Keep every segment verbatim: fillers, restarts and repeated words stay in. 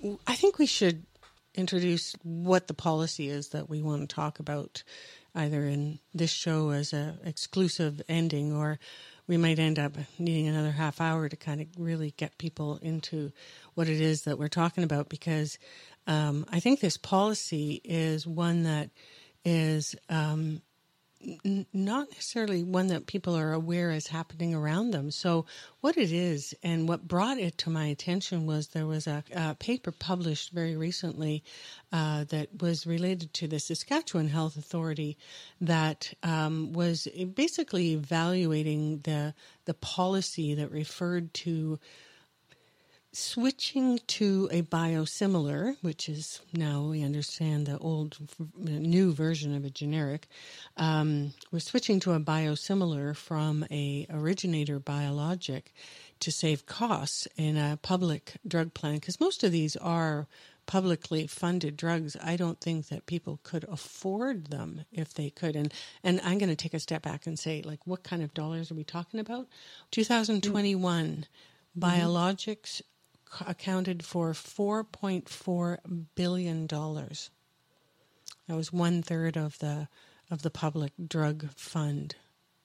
I think we should introduce what the policy is that we want to talk about, either in this show as a exclusive ending, or we might end up needing another half hour to kind of really get people into what it is that we're talking about, because um, I think this policy is one that is um, n- not necessarily one that people are aware is happening around them. So what it is, and what brought it to my attention, was there was a, a paper published very recently uh, that was related to the Saskatchewan Health Authority that um, was basically evaluating the the policy that referred to switching to a biosimilar, which is now, we understand, the old, new version of a generic. Um, we're switching to a biosimilar from a originator biologic to save costs in a public drug plan, because most of these are publicly funded drugs. I don't think that people could afford them if they could. And and I'm going to take a step back and say, like, what kind of dollars are we talking about? twenty twenty-one, mm-hmm. Biologics accounted for four point four billion dollars. That was one third of the of the public drug fund.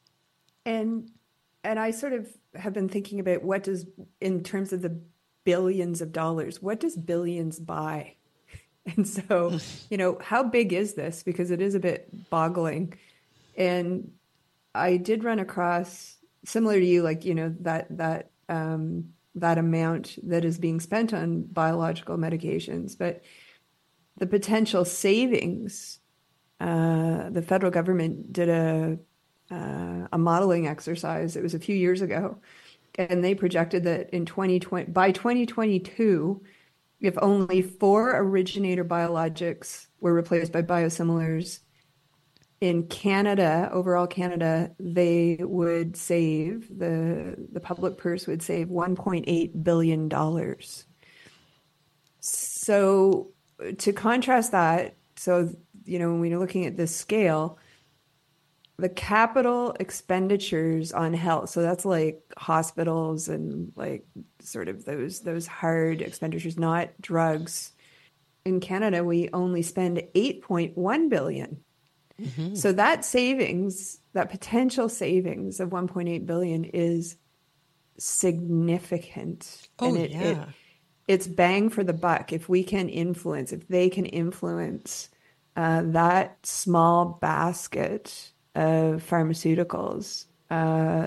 And and I sort of have been thinking about, what does, in terms of the billions of dollars, what does billions buy? And so, you know, how big is this? Because it is a bit boggling. And I did run across, similar to you, like, you know, that that um that amount that is being spent on biological medications, but the potential savings, uh, the federal government did a, uh, a modeling exercise. It was a few years ago, and they projected that in twenty twenty, by twenty twenty-two, if only four originator biologics were replaced by biosimilars in Canada, overall Canada, they would save, the the public purse would save one point eight billion dollars. So to contrast that, so, you know, when we're looking at this scale, the capital expenditures on health, so that's like hospitals and like sort of those those hard expenditures, not drugs. In Canada, we only spend eight point one billion dollars. Mm-hmm. So that savings, that potential savings of one point eight billion is significant. Oh, and it, yeah. it it's bang for the buck. If we can influence, if they can influence uh, that small basket of pharmaceuticals, uh,